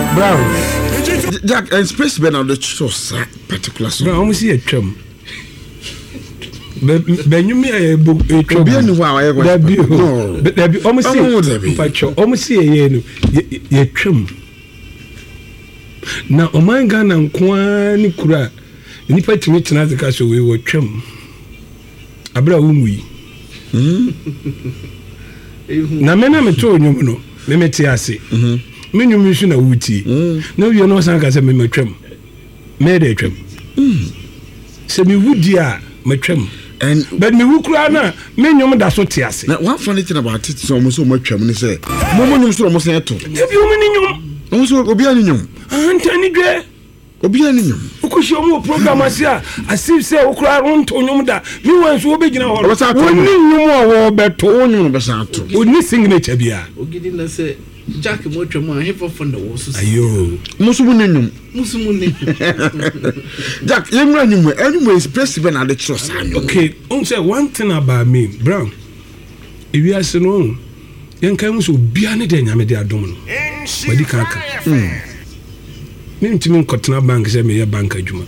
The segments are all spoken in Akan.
Brown. Jack and space ben on the choice particular song. Brown see a chum. Ben you me a book a chum. Be anyone I ever be but there be almost see a chum. Now Omanga and Kwani Kura. Nipa timi tena de ka so we wo twam abra wumui na mena me to nyum no me meti ase me nyum nsu na wuti na wi no san ka se me matwam me de twam se me wudi a matwam and but me wukura na me nyum da so te ase na one funny thing about it so mo matwam ni say mo nyum so mo sen to e bi o me nyum mo so obi ani nyum antani dwe obi ani nyum ukushi omo program asia asif say okura ronto nyum da mi wan so obegina ho oni nyum wo beto nyum be san to oni signature bia ogidi na say Jack mo twam a hip hop na wo so ayo musumu nyum Jack yemra nyum express be na the trust anyo okay on say one thing about me Brown if you ask no yen kan muso bia ne de nyame de adom no wadi kaka me ntimi nkotena bank se me ye bank adwuma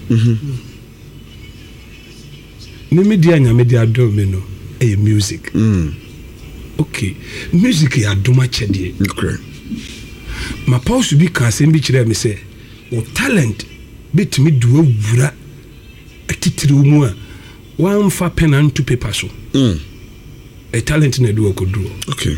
me media nyame de adom me no e music okay music ya adoma chede okay ma pause bi kan se bi kire me se o talent bitimi duwa wura atitiri mu a wan fa pen and to paper so a talent na duwa ko duwa okay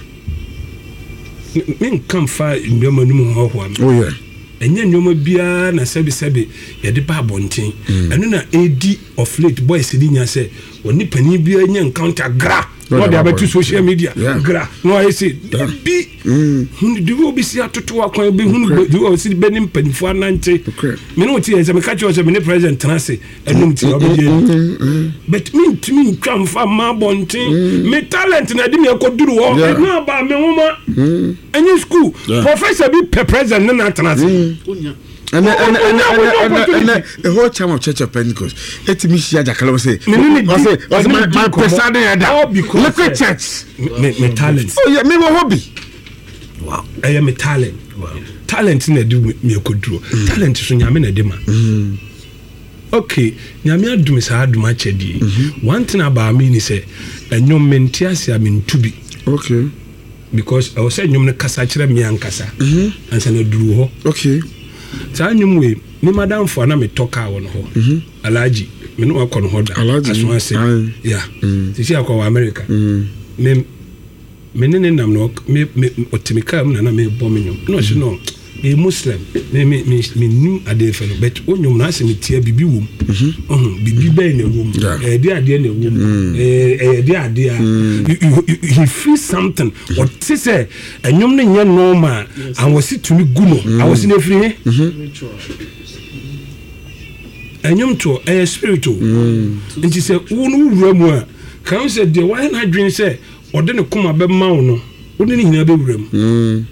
me kan fa ndoma numu ho ho am oh yeah enye nyoma bia na sebi ye de ba bonten eno na AD of late boys di nya se oni pani bia nya encounter gra no dey about social media gra no I say bi hunu di wo bi si atoto akwan bi hunu di wo si benim panifo anante me no tie se me catch you se me ne president trance enum ti obeje but me ntimi ntwam fa ma bonten me talent na di me koduru wo na ba me homa any school professor bi president na trance and the whole time of Church of Pentecost it me share Jakalo say was my person look at church me talent oh yeah me hobby wow I am a talent wow talent na do me koduro talent so nyame na de ma okay nyame adum sa adum a chedi one thing about me ni say enyom mentiase am ntubi okay because I was saying nyom ne kasa kire me ankasa ansa na duru ho okay sa nyum we ni madam for na me toka won ho alaji me no akọ no ho da aso ase yeah tisi akọ America me ne nam no me otimika na me bo me nyum no she no e Muslim me nim ade fe no but onyum na ase me tia bibi wom bibi be na wom de ade na wom de ade he feel something what say enyum ne nya normal and was it to me guno I was in a free enyum to spiritual nti say wonu wura mu a kan say de why na dream say ode ne koma be ma wo no ode ne hina be wura mu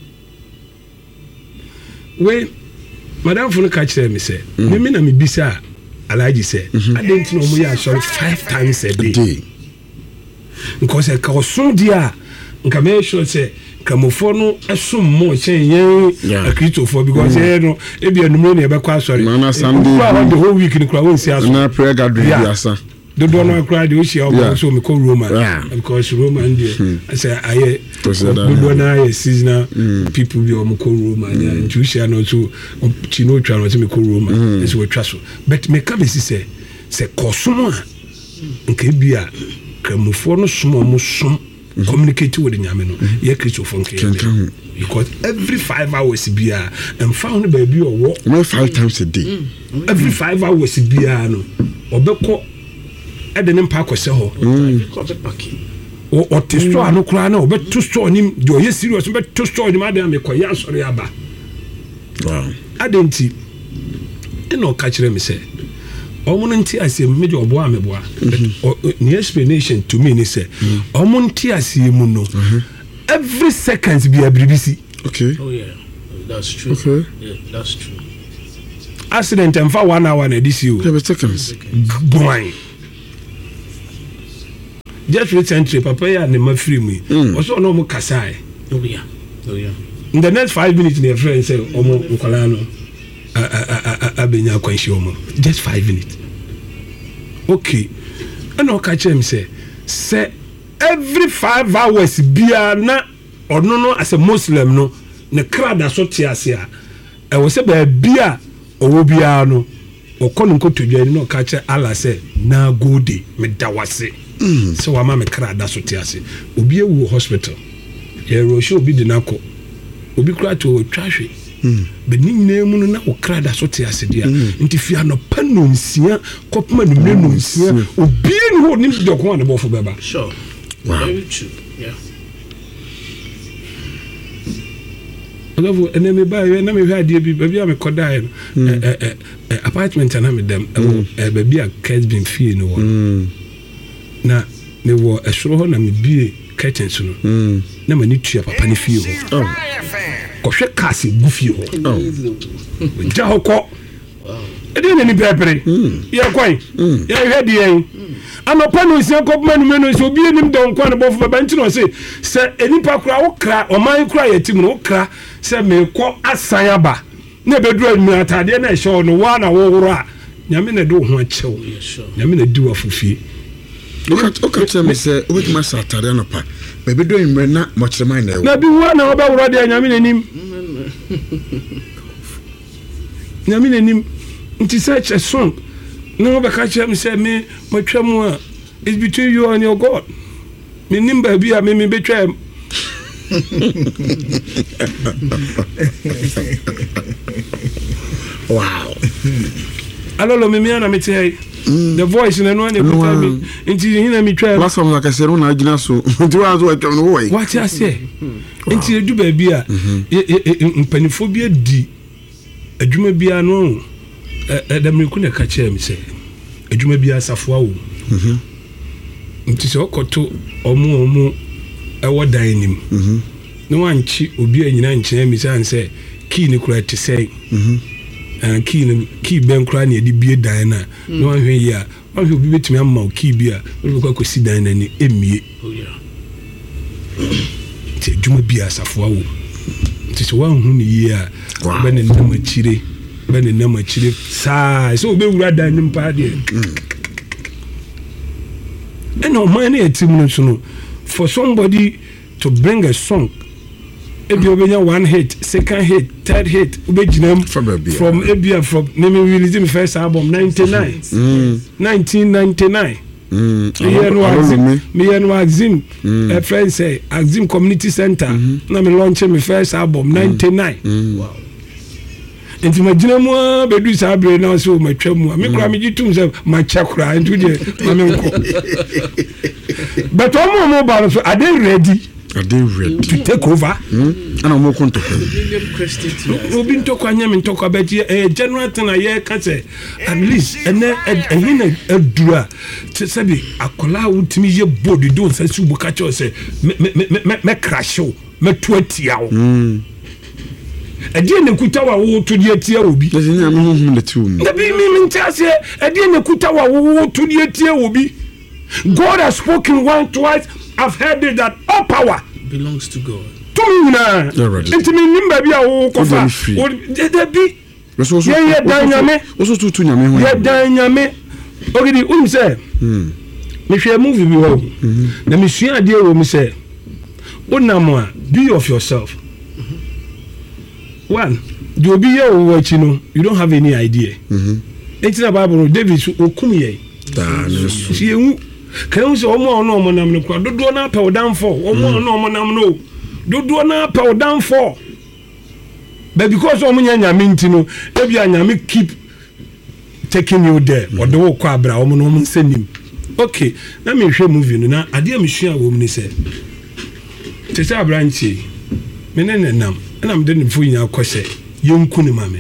we madam funu ka kire me say me na me bisa alaji say adenti no mo ya sorry 5 times a day because e ka osun dia nka me sure say kamofo no esum mo chen yen akristofo because no e bia numero ne be kwa sorry na Sunday the whole week ni kwa won si aso na prayer gathering asa do no cry the oshi obo so me call Roma because Roma and I say aye do na seasonal people be o me call Roma and Jewish no so chino twa no me call Roma so we trust but me ka be say kosomo a nke bia kamofo no somo mo som communicate with the nyame no ye Christopher nke because every 5 hours bia and found baby or walk 5 times a day every 5 hours bia no obekọ ede ne mpa kwese ho o te store no kura na obeto store nim do ye serious obeto store nim ade amekoya asori aba wow adenti eno ka kire me se omunti asem me de obo ameboa the explanation to me ni say omunti asem mu no every seconds be abribisi okay oh yeah that's true okay yeah that's true accident and for 1 hour na this you seconds boy just recently papa ya ne mafiri mu also no mo kasai oh yeah in the next 5 minutes your friend say omo nkwala no abenya kwanshi omo just 5 minutes okay and o catch him say every 5 hours bia na ono no as a muslim no ne krada so tiasia e wo se ba bia owo bia no okono nkotodwa ni no catch Allah say na go dey me dawase so wa ma me krada so tiasia obi ewu hospital ye ro show obi de nako obi kura to twahwe be ninemu no na okrada so te ase dia nti fia no panonsia kopma no menonsia obi ni ho ni de ko na bofo beba sure wow. Very true yeah agavu enemy buy na me hwa die bi bia me koda apartment na me dem bia kids been fee no na me wo esoro ho na me bie curtains no na mani tua papa ni fie ho ko hwe kasi gu fie ho ja ho ko ede ne ni pepere ye kwan ye hwe die yen anopa no sia ko manu menu so obi enim don kwa na bofo baba nti no se enipa kura wo kra oman kura yetim no kra se me ko asan aba na beduru anu atade na ehye no wa na wo woro a nyame na de ho achew nyame na di wa fufie okay tell me say o betima satare no pa bebe do imre na mo kirema na ewo na bi wa na oba woro de nyame nanim nyame nanim nti search a song no be ka chem say me matwamu a is between you and your God me nimba bi a me betwam wow alolo me ana me tell the voice in no one put me nti hina me twa last time like I said na agina so nti wa so atwa no wo what I say nti edu ba bi a mpanifo bi adi adwuma bi a no edamriku na ka chem say adwuma bi asafo awo nti so koto omo ewo dan nim no wanchi obi anyina nkyene mi say key ni kura te say key ben kura na edi bie dan na no wanhwe ya wanhwe obi betumi amma key bi a no ko akosi dan na ni emie ti adwuma bi asafo awo nti so wanhu ni yi a ben na machire saa so obi wura dan nim pa de and no man no for somebody to bring a song ebi obenya one hit, second hit, third hit ubejinam from ebia from name release my first album 1999 me and Axim a friend say Axim Community Center na me launch my first album 99 wow enti majinam bedu sabre na so matwam me kura me gitum say ma chakura enti de ma me nko but omo ba so are they ready to take over ana mo konto obi ntoko anya me ntoko abeti general thing aye ka say at least ene ehina adura sabi akola utimi ye body do say subu ka cho say me crash me tuatia wo edi ne kutawa wo to die tie obi nya me hum le tum na bi mi ntase edi ne kutawa wo to die tie obi God has spoken once, twice. I've heard it that all power belongs to God. To me now. It's me nimba bi a wo kofa. There be. Yeah, danyame. Also to nyame ho. Yeah, danyame. Okay, say. Me share movie bi ho. Na me sua ade wo me say. Onamo a be of yourself. One, you be here watching no. You don't have any idea. It's the Bible David okum ye. See you. Can you say omo no nam no kwa dodo na pa down for omo no nam no dodo na pa down for but because omo nya minti no e bia nya keep taking you there or the wo kwa abra omo no nsenim okay na me hwe movie no na ade am hua wo mni say tete abranchi me ne nam na me de ne fu nya kwose yenku ni mame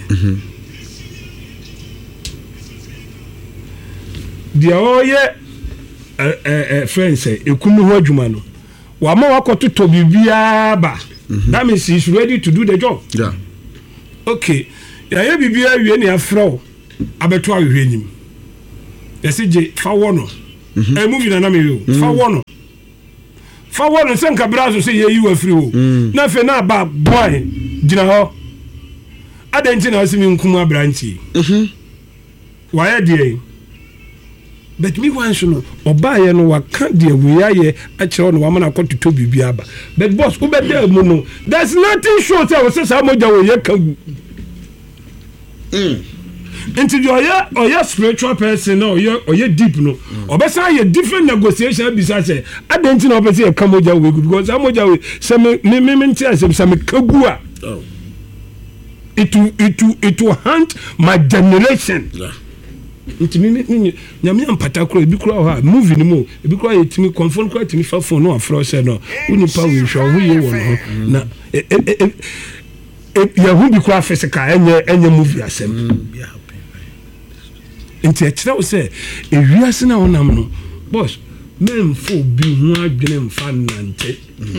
dia oye friend say ekunu ho adwuma no wa ma wakoto to bibia ba that means he's ready to do the job yeah okay ya bibia wie ne afro abeto ahwe nim yesi je fa wono movie na me yo fa wono senka brazo say ye you afri wo na fe na ba boy gyina hɔ adanti na ɔsɛ me nkum abranti wayɛ deɛ but me wan so no ɔbaayɛ no waka deɛ weyayɛ akyerɛ no wamana akɔtotɔ biribi aba but boss wobɛda mu no there's nothing sure sɛ wɔsɛ saa mogya wɔyɛ ka gu nti deɛ ɔyɛ spiritual person na ɔyɛ deep no ɔbɛsan yɛ different negotiation bisa sɛ adanti na ɔbɛ sɛ yɛka mogya wɔ gu because saa mogya wɔ sɛ me nte asɛm sɛ meka gu a it will haunt my generation. Nti nyame ampata kro ebi kro ha movie ni mo ebi kro yetimi confront kro yetimi fa phone no afro se no unipa we hwa ho ye won ho na ya hu bi kro physical enye movie asem nti ekira wo se ewiase na wonam no boss memfo bi hu adwene mfa nante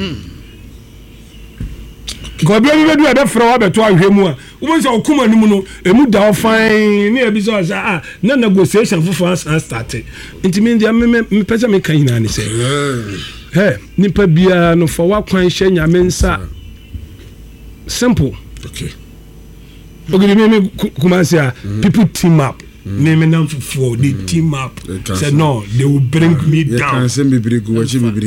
gobe bi do ade fra wa beto ahwemu a wo nse okuma nimu no emu da ofan ne abi so sa na negotiation fufu start nti me dia me pese me kan ina ne se nipa bia no for wa kwan hye nyame nsa simple okay me kuma say people team up me nam for they team up say no they will bring me down can say me break go chi be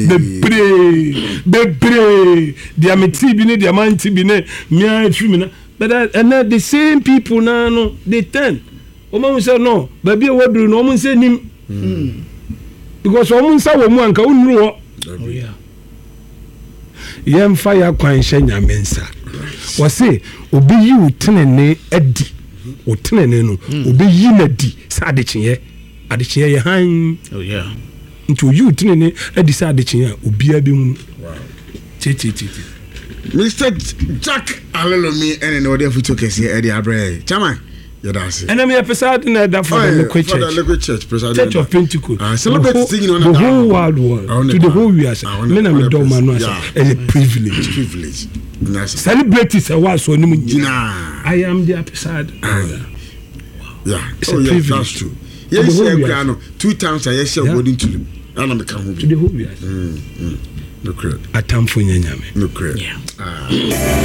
they am tibi ne they man tibi ne me afi me na but and the same people now no they turn omo say no baby e waduru no omo say nim because omo say wo mu anka unru ho yem fire kwan hye nyamensa wo say obi yi utenene adi utenene no obi yi na di sa adekye ye han nti oyi utenene adi sa adekye obi abi mu titi Mr. Jack Alelomi and no dey future kesi e dey abre chama you da say and me episode na da for the liquid church Church of Pentecost celebrate singing on the whole world to the whole years me na me do man as a privilege celebrate is a was so ni I am the episode yeah it's a privilege that's true yes yeah no 2 times I share golden to them and I'm come home to the whole years no credit atamfo nyanyame no credit